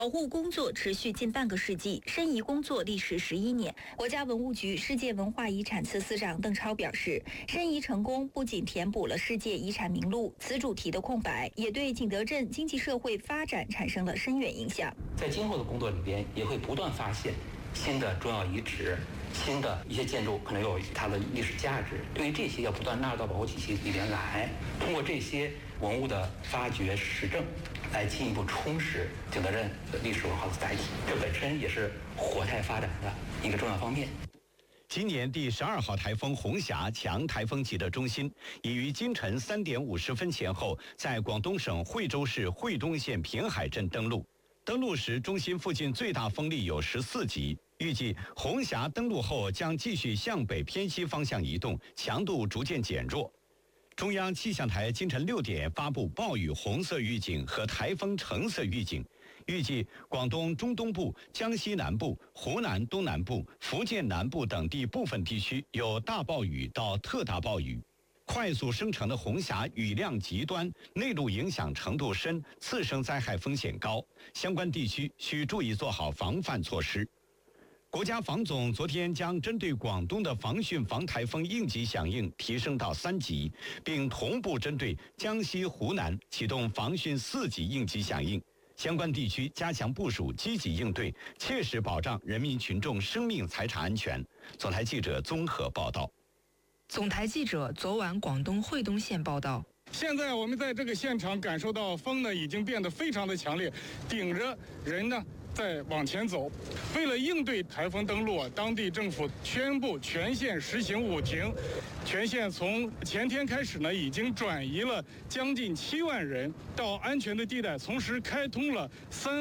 保护工作持续近半个世纪，申遗工作历时11年。国家文物局世界文化遗产司司长邓超表示，申遗成功不仅填补了世界遗产名录此主题的空白，也对景德镇经济社会发展产生了深远影响。 在今后的工作里边，也会不断发现新的重要遗址。新的一些建筑可能有它的历史价值，对于这些要不断纳入到保护体系里边来，通过这些文物的发掘实证，来进一步充实景德镇的历史文化的载体，这本身也是活态发展的一个重要方面。 今年第12号台风红霞强台风级的中心已于今晨3点50分前后在广东省惠州市惠东县平海镇登陆。登陆时，中心附近最大风力有14级。预计红霞登陆后将继续向北偏西方向移动，强度逐渐减弱。中央气象台今晨6点发布暴雨红色预警和台风橙色预警，预计广东中东部、江西南部、湖南东南部、福建南部等地部分地区有大暴雨到特大暴雨。快速生成的红霞雨量极端，内陆影响程度深，次生灾害风险高，相关地区需注意做好防范措施。国家防总昨天将针对广东的防汛防台风应急响应提升到3级，并同步针对江西、湖南启动防汛4级应急响应，相关地区加强部署，积极应对，切实保障人民群众生命财产安全。总台记者综合报道。 总台记者昨晚广东惠东县报道。 现在我们在这个现场感受到风呢已经变得非常的强烈，顶着人呢在往前走。为了应对台风登陆，当地政府宣布全县实行5停。全县从前天开始呢，已经转移了将近7万人到安全的地带，同时开通了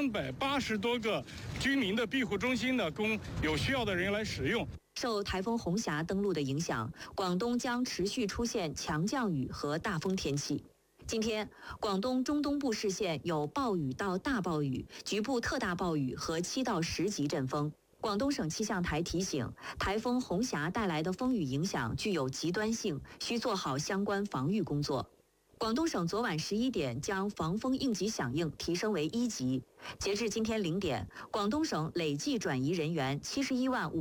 380多个居民的庇护中心呢，供有需要的人来使用。 受台风红霞登陆的影响，广东将持续出现强降雨和大风天气。今天，广东中东部市县有暴雨到大暴雨、局部特大暴雨和7到10级阵风。广东省气象台提醒，台风红霞带来的风雨影响具有极端性，需做好相关防御工作。广东省昨晚11点将防风应急响应提升为1级。截至今天0点，广东省累计转移人员71万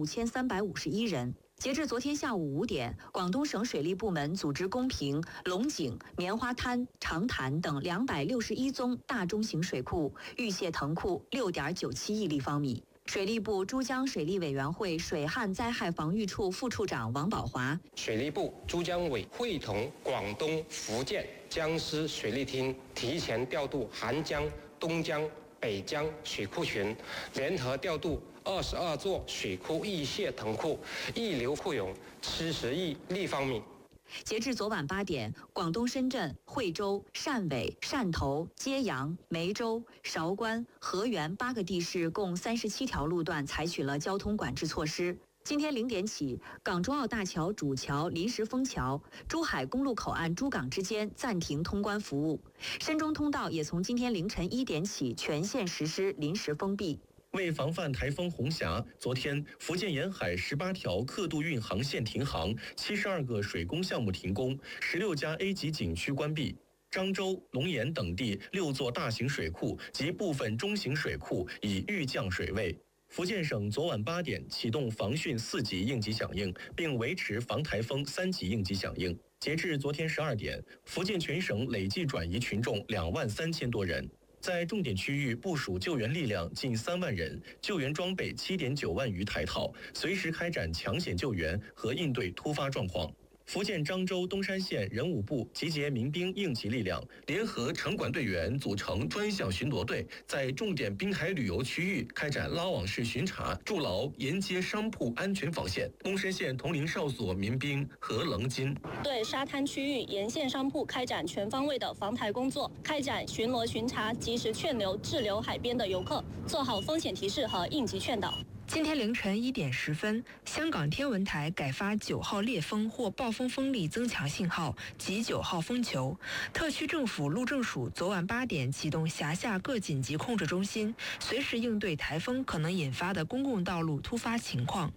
5351人。截至昨天下午5点，广东省水利部门组织公平、龙井、棉花滩、长潭等261宗大中型水库预泄腾库6.97亿立方米。水利部珠江水利委员会水旱灾害防御处副处长王宝华， 水利部珠江委会同广东、福建、江西水利厅提前调度韩江、东江、北江水库群，联合调度22座水库预泄腾库，溢流库涌70亿立方米。 截至昨晚8点，广东深圳、惠州、汕尾、汕头、揭阳、梅州、韶关、河源8个地市共37条路段采取了交通管制措施。今天0点起，港珠澳大桥主桥临时封桥，珠海公路口岸珠港之间暂停通关服务。深中通道也从今天凌晨1点起全线实施临时封闭。 为防范台风红霞，昨天福建沿海18条客渡运航线停航，72个水工项目停工，16家 A 级景区关闭。漳州、龙岩等地6座大型水库及部分中型水库已预降水位。福建省昨晚8点启动防汛4级应急响应，并维持防台风3级应急响应。截至昨天12点，福建全省累计转移群众2万3000多人。在重点区域部署救援力量近3万人，救援装备7.9万余台套，随时开展抢险救援和应对突发状况。福建漳州东山县人武部集结民兵应急力量，联合城管队员组成专项巡逻队，在重点滨海旅游区域开展拉网式巡查，筑牢沿街商铺安全防线。东山县铜陵哨所民兵何棱金对沙滩区域沿线商铺开展全方位的防台工作，开展巡逻巡查，及时劝留滞留海边的游客，做好风险提示和应急劝导。 今天凌晨1点10分，香港天文台改发9号烈风或暴风风力增强信号及9号风球。特区政府路政署昨晚8点启动辖下各紧急控制中心，随时应对台风可能引发的公共道路突发情况。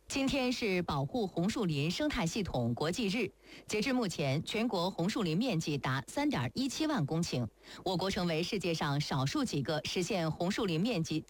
今天是保护红树林生态系统国际日。截至目前，全国红树林面积达3.17万公顷，我国成为世界上少数几个实现红树林面积